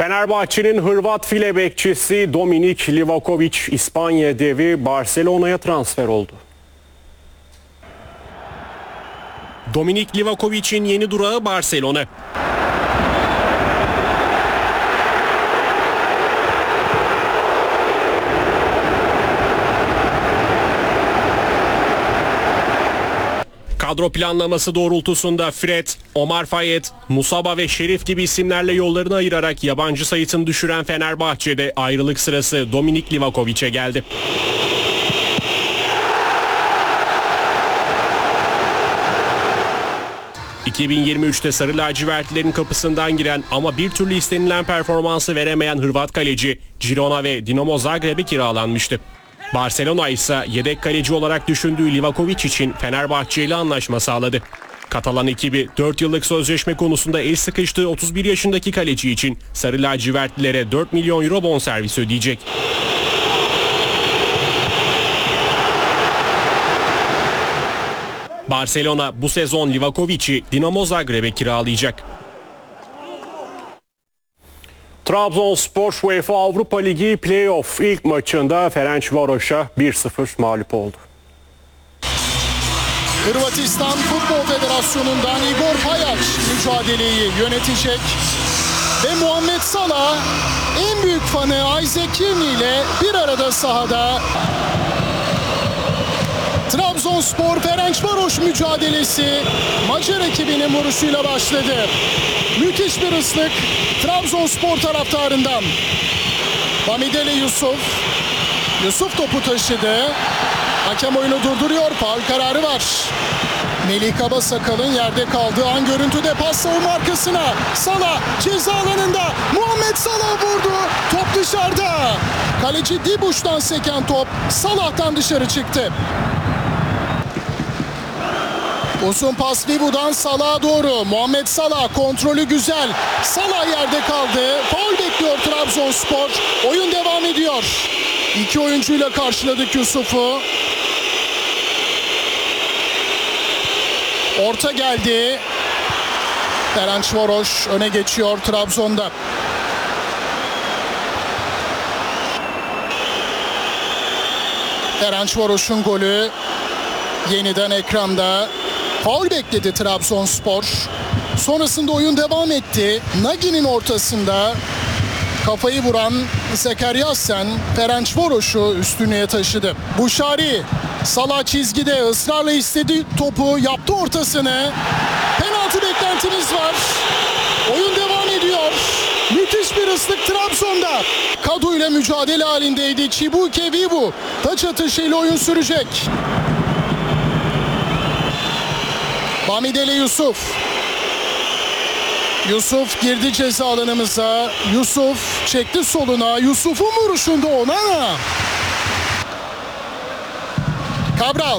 Fenerbahçe'nin Hırvat file bekçisi Dominik Livaković İspanya devi Barcelona'ya transfer oldu. Dominik Livakovic'in yeni durağı Barcelona. Kadro planlaması doğrultusunda Fred, Omar Fayet, Musaba ve Şerif gibi isimlerle yollarını ayırarak yabancı sayısını düşüren Fenerbahçe'de ayrılık sırası Dominik Livakovic'e geldi. ...2023'te Sarı Lacivertlilerin kapısından giren ama bir türlü istenilen performansı veremeyen Hırvat kaleci Girona ve Dinamo Zagreb'e kiralanmıştı. Barcelona ise yedek kaleci olarak düşündüğü Livaković için Fenerbahçe ile anlaşma sağladı. Katalan ekibi 4 yıllık sözleşme konusunda el sıkıştığı 31 yaşındaki kaleci için Sarı Lacivertlilere 4 milyon euro bonservis ödeyecek. Barcelona bu sezon Livakovic'i Dinamo Zagreb'e kiralayacak. Trabzonspor UEFA Avrupa Ligi Playoff ilk maçında Ferencvaros'a 1-0 mağlup oldu. Hırvatistan Futbol Federasyonu'ndan Igor Pajac mücadeleyi yönetecek ve Muhammed Salah en büyük fanı Isaac Kearney ile bir arada sahada. Trabzonspor Ferencvaros mücadelesi Macar ekibinin vuruşuyla başladı. Müthiş bir ıslık Trabzonspor taraftarından. Bamidele Yusuf topu taşıdı. Hakem oyunu durduruyor. Faul kararı var. Melih Kabasakal'ın yerde kaldığı an görüntüde pas savunma arkasına. Salah ceza alanında. Muhammed Salah vurdu. Top dışarıda. Kaleci Dibuş'tan seken top Salah'tan dışarı çıktı. Uzun pas Vivu'dan Salah'a doğru. Muhammed Salah kontrolü güzel. Salah yerde kaldı. Faul bekliyor Trabzonspor. Oyun devam ediyor. İki oyuncuyla karşıladık Yusuf'u. Orta geldi. Ferencvaros öne geçiyor Trabzon'da. Ferencvaros'un golü yeniden ekranda. Faul bekledi Trabzonspor. Sonrasında oyun devam etti. Nagi'nin ortasında kafayı vuran Zekeryasen Ferencvaros'u üstünlüğe taşıdı. Buşari Salah çizgide ısrarla istedi topu, yaptı ortasını. Penaltı beklentimiz var. Oyun devam ediyor. Müthiş bir ıslık Trabzon'da. Kadu ile mücadele halindeydi. Chibuike Vivu taç atışıyla oyun sürecek. Bamidele Yusuf girdi ceza alanımıza. Yusuf çekti soluna. Yusuf'un vuruşunda Onana. Cabral.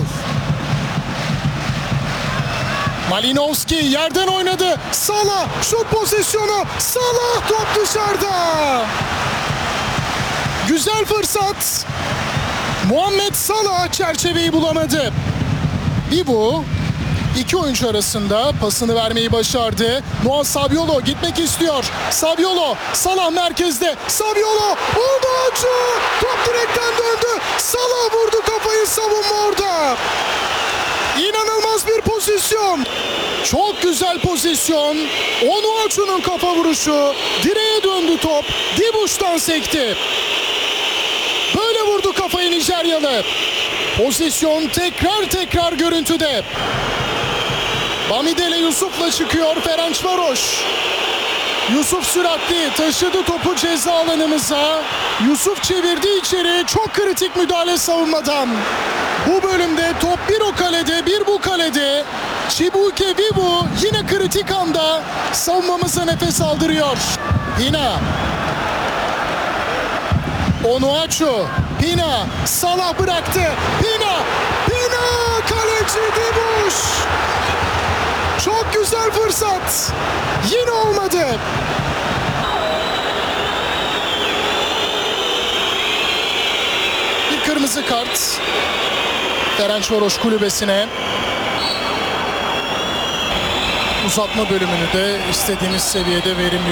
Malinovski yerden oynadı. Salah şut pozisyonu. Salah top dışarıda. Güzel fırsat. Muhammed Salah çerçeveyi bulamadı. Vivu İki oyuncu arasında pasını vermeyi başardı. Noah Saviolo gitmek istiyor. Saviolo, Salah merkezde. Saviolo, Onuachu! Top direkten döndü. Salah vurdu kafayı, savunma orada. İnanılmaz bir pozisyon. Çok güzel pozisyon. Onuachu'nun kafa vuruşu. Direğe döndü top. Dibuş'tan sekti. Böyle vurdu kafayı Nijeryalı. Pozisyon tekrar görüntüde. Bamidele Yusuf'la çıkıyor Ferencvaros. Yusuf süratli taşıdı topu ceza alanımıza. Yusuf çevirdi içeri. Çok kritik müdahale savunmadan. Bu bölümde top bir o kalede bir bu kalede. Chibuike Vivu yine kritik anda savunmamıza nefes aldırıyor. Pina. Onuachu. Pina. Salah bıraktı. Pina. Kaleci Dibuş. Çok güzel fırsat. Yine olmadı. Bir kırmızı kart. Ferencvaros kulübesine. Uzatma bölümünü de istediğimiz seviyede verimli